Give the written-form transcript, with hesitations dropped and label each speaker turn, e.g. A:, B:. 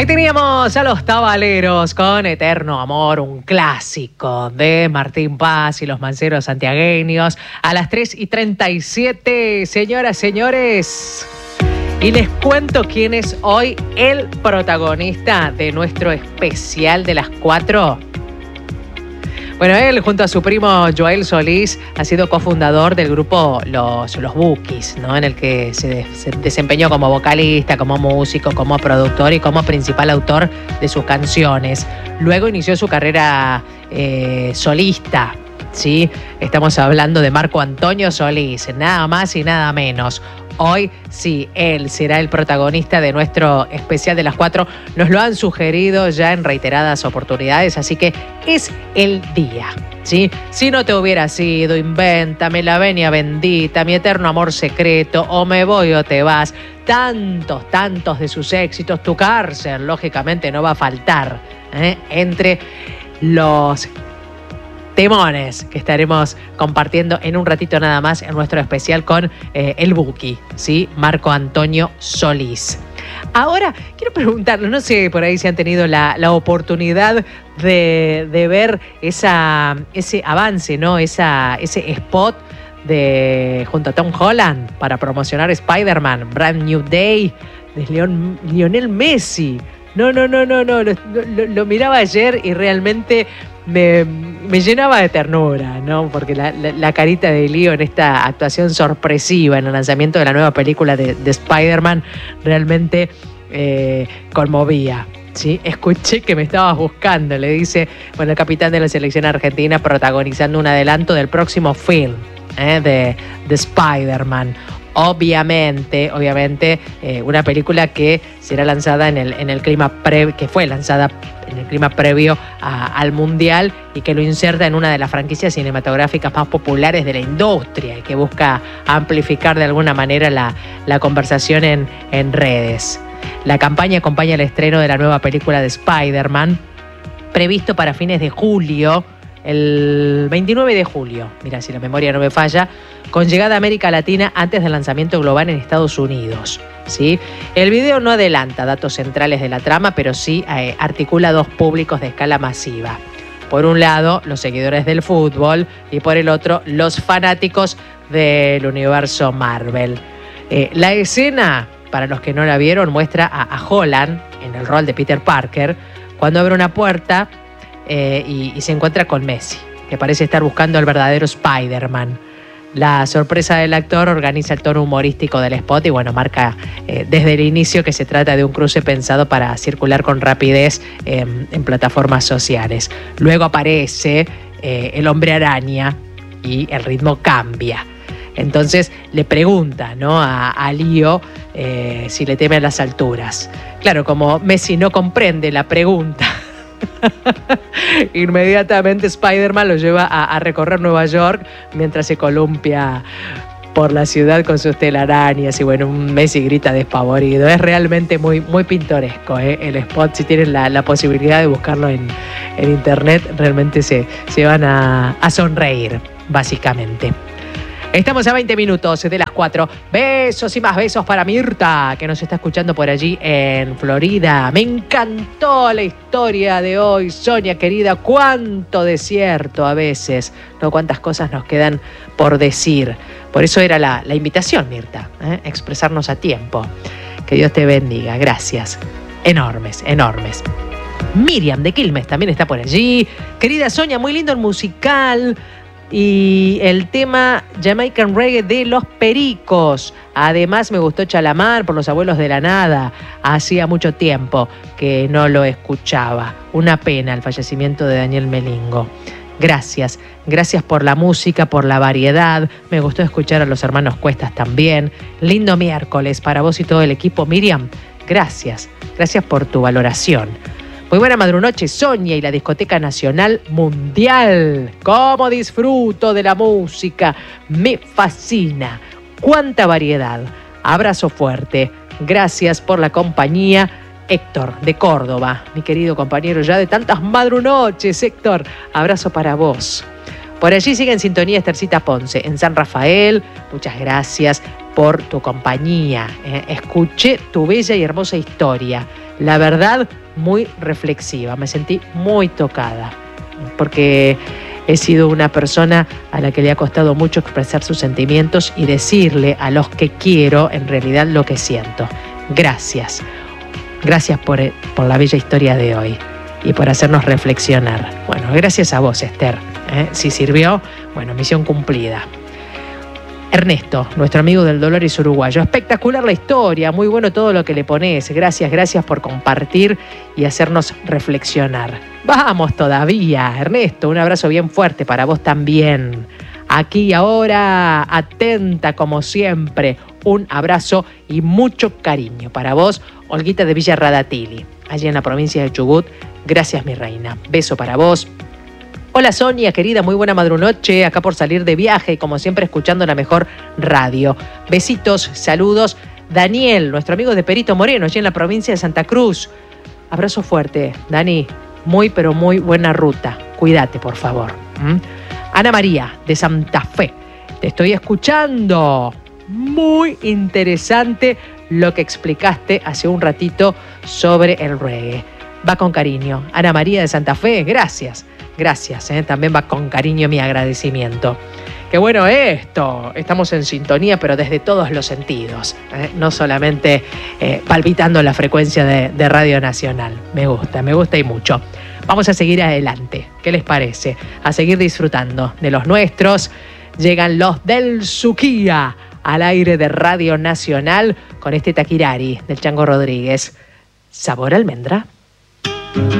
A: Ahí teníamos a los Tabaleros con Eterno Amor, un clásico de Martín Paz y los Manceros santiagueños. A las 3:37, señoras, señores. Y les cuento quién es hoy el protagonista de nuestro especial de las 4. Bueno, él, junto a su primo Joel Solís, ha sido cofundador del grupo Los Bukis, ¿no? En el que se desempeñó como vocalista, como músico, como productor y como principal autor de sus canciones. Luego inició su carrera solista, ¿sí? Estamos hablando de Marco Antonio Solís, nada más y nada menos. Hoy sí, él será el protagonista de nuestro especial de las 4. Nos lo han sugerido ya en reiteradas oportunidades, así que es el día, ¿sí? Si no te hubiera sido, Invéntame, La Venia Bendita, Mi Eterno Amor Secreto, O Me Voy o Te Vas. Tantos de sus éxitos. Tu Cárcel, lógicamente, no va a faltar, entre los temones que estaremos compartiendo en un ratito nada más en nuestro especial con el Buki, ¿sí? Marco Antonio Solís. Ahora, quiero preguntarle, no sé por ahí si han tenido la oportunidad de ver ese avance, ¿no? Ese spot junto a Tom Holland para promocionar Spider-Man, Brand New Day, de Lionel Messi. No, lo miraba ayer y realmente me llenaba de ternura, ¿no? Porque la carita de Leo en esta actuación sorpresiva en el lanzamiento de la nueva película de Spider-Man realmente conmovía, ¿sí? Escuché que me estabas buscando, le dice, bueno, el capitán de la selección argentina protagonizando un adelanto del próximo film de Spider-Man. Obviamente, una película que será lanzada en el clima que fue lanzada en el clima previo al Mundial y que lo inserta en una de las franquicias cinematográficas más populares de la industria y que busca amplificar de alguna manera la conversación en redes. La campaña acompaña el estreno de la nueva película de Spider-Man, previsto para fines de julio, el 29 de julio, mira si la memoria no me falla, con llegada a América Latina antes del lanzamiento global en Estados Unidos, ¿sí? El video no adelanta datos centrales de la trama, pero sí articula dos públicos de escala masiva. Por un lado, los seguidores del fútbol y por el otro, los fanáticos del universo Marvel. La escena, para los que no la vieron, muestra a Holland en el rol de Peter Parker cuando abre una puerta y se encuentra con Messi, que parece estar buscando al verdadero Spider-Man. La sorpresa del actor organiza el tono humorístico del spot y bueno, marca desde el inicio que se trata de un cruce pensado para circular con rapidez en plataformas sociales. Luego aparece el Hombre Araña y el ritmo cambia. Entonces le pregunta, ¿no? a Leo si le teme a las alturas. Claro, como Messi no comprende la pregunta, inmediatamente Spider-Man lo lleva a recorrer Nueva York mientras se columpia por la ciudad con sus telarañas y bueno, un Messi grita despavorido. Es realmente muy pintoresco, el spot. Si tienen la posibilidad de buscarlo en internet, realmente se van a sonreír, básicamente. Estamos a 20 minutos de las 4. Besos y más besos para Mirta, que nos está escuchando por allí en Florida. Me encantó la historia de hoy, Sonia querida. Cuánto desierto a veces, ¿no? Cuántas cosas nos quedan por decir. Por eso era la invitación, Mirta, expresarnos a tiempo. Que Dios te bendiga. Gracias. Enormes. Miriam de Quilmes también está por allí. Querida Sonia, muy lindo el musical. Y el tema Jamaican Reggae de Los Pericos. Además me gustó Chalamar por Los Abuelos de la Nada. Hacía mucho tiempo que no lo escuchaba. Una pena el fallecimiento de Daniel Melingo. Gracias por la música, por la variedad. Me gustó escuchar a los hermanos Cuestas también. Lindo miércoles para vos y todo el equipo. Miriam, gracias por tu valoración. Muy buena madrunoche, Sonia y la Discoteca Nacional Mundial. ¡Cómo disfruto de la música! Me fascina. ¡Cuánta variedad! Abrazo fuerte. Gracias por la compañía. Héctor, de Córdoba, mi querido compañero ya de tantas madrunoches. Héctor, abrazo para vos. Por allí sigue en sintonía Estercita Ponce, en San Rafael. Muchas gracias. por tu compañía. Escuché tu bella y hermosa historia. La verdad, muy reflexiva. Me sentí muy tocada, porque he sido una persona a la que le ha costado mucho expresar sus sentimientos y decirle a los que quiero en realidad lo que siento. Gracias. Gracias por la bella historia de hoy y por hacernos reflexionar. Bueno, gracias a vos, Esther. Si sirvió, bueno, misión cumplida. Ernesto, nuestro amigo del Dolores uruguayo. Espectacular la historia, muy bueno todo lo que le pones. Gracias por compartir y hacernos reflexionar. Vamos todavía, Ernesto, un abrazo bien fuerte para vos también. Aquí y ahora, atenta como siempre. Un abrazo y mucho cariño para vos, Olguita de Villa Radatili, allí en la provincia de Chubut. Gracias, mi reina. Beso para vos. Hola Sonia, querida, muy buena madrunoche, acá por salir de viaje y como siempre escuchando la mejor radio. Besitos, saludos. Daniel, nuestro amigo de Perito Moreno, allí en la provincia de Santa Cruz. Abrazo fuerte, Dani. Muy, pero muy buena ruta. Cuídate, por favor. Ana María, de Santa Fe. Te estoy escuchando. Muy interesante lo que explicaste hace un ratito sobre el reggae. Va con cariño. Ana María de Santa Fe, gracias. Gracias, también va con cariño mi agradecimiento. Qué bueno esto, estamos en sintonía, pero desde todos los sentidos, no solamente palpitando la frecuencia de Radio Nacional. Me gusta y mucho. Vamos a seguir adelante, ¿qué les parece? A seguir disfrutando de los nuestros. Llegan los del Suquía al aire de Radio Nacional con este Taquirari del Chango Rodríguez. ¿Sabor a almendra?